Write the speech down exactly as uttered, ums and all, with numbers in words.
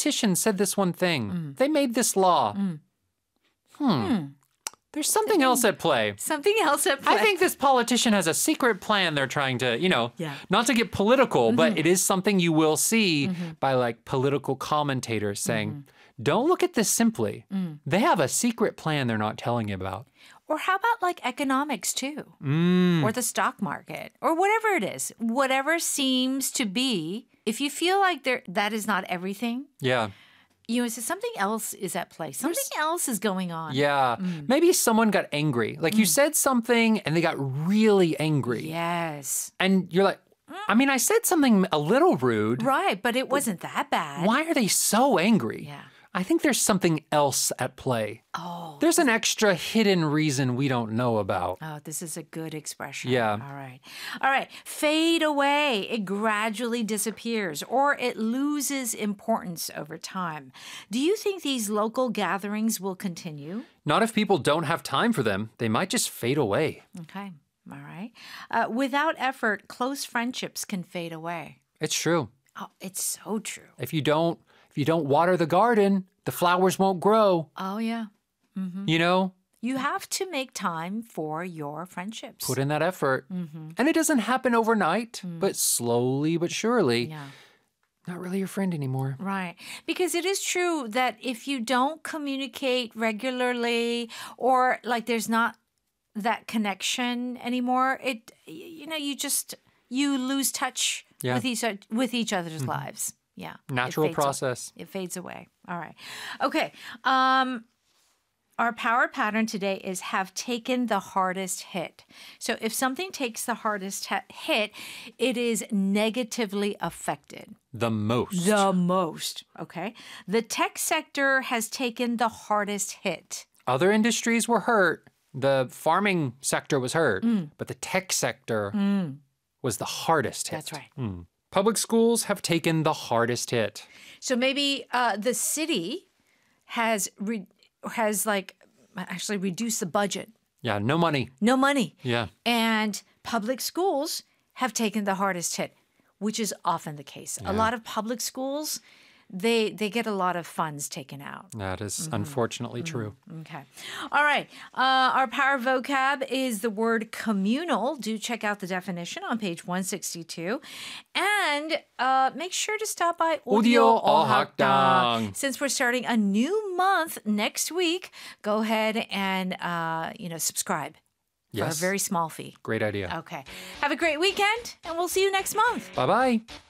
politician said this one thing. Mm. They made this law. Mm. Hmm. hmm. There's something else at play. Something else at play. I think this politician has a secret plan they're trying to, you know, yeah. not to get political, mm-hmm. but it is something you will see mm-hmm. by like political commentators saying, mm-hmm. don't look at this simply. Mm. They have a secret plan they're not telling you about. Or how about like economics too? Mm. Or the stock market or whatever it is, whatever seems to be. If you feel like there, that is not everything. Yeah. You know, so something else is at play. Something There's, else is going on. Yeah. Mm. Maybe someone got angry. Like mm. you said something and they got really angry. Yes. And you're like, mm. I mean, I said something a little rude. Right, but it wasn't that bad. Why are they so angry? Yeah. I think there's something else at play. Oh. There's an extra hidden reason we don't know about. Oh, this is a good expression. Yeah. All right. All right. Fade away. It gradually disappears or it loses importance over time. Do you think these local gatherings will continue? Not if people don't have time for them. They might just fade away. Okay. All right. Uh, without effort, close friendships can fade away. It's true. Oh, it's so true. If you don't If you don't water the garden, the flowers won't grow. Oh, yeah. Mm-hmm. You know? You have to make time for your friendships. Put in that effort. Mm-hmm. And it doesn't happen overnight, mm. but slowly but surely. Yeah. Not really your friend anymore. Right. Because it is true that if you don't communicate regularly or like there's not that connection anymore, it, you know, you just, you lose touch yeah. with each, with each other's mm-hmm. lives. Yeah. Natural it process. Away. It fades away. All right. Okay. Um, our power pattern today is have taken the hardest hit. So if something takes the hardest hit, it is negatively affected. The most. The most. Okay. The tech sector has taken the hardest hit. Other industries were hurt. The farming sector was hurt. Mm. But the tech sector mm. was the hardest hit. That's right. Mm. Public schools have taken the hardest hit. So maybe uh, the city has re- has like actually reduced the budget. Yeah, no money. No money. Yeah. And public schools have taken the hardest hit, which is often the case. Yeah. A lot of public schools, they they get a lot of funds taken out. That is mm-hmm. unfortunately mm-hmm. true. Okay. All right. Uh, our power vocab is the word communal. Do check out the definition on page one sixty-two. And uh, make sure to stop by Audio Ohakdang. Since we're starting a new month next week, go ahead and uh, you know subscribe yes. for a very small fee. Great idea. Okay. Have a great weekend, and we'll see you next month. Bye-bye.